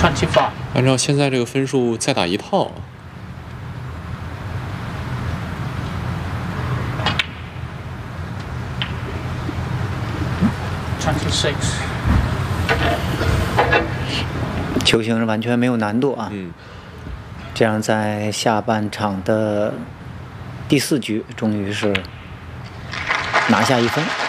25. 按照现在这个分数再打一套。 26. 球形是完全没有难度啊。这样在下半场的第4局，终于是拿下1分。